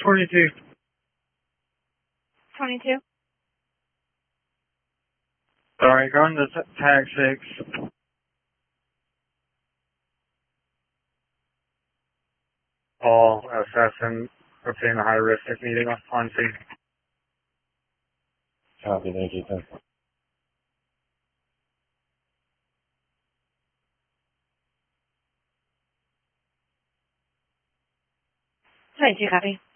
22. 22. Sorry, going to tag 6. All assessing obtain a high risk of meeting on scene. Copy, thank you, 10. Copy.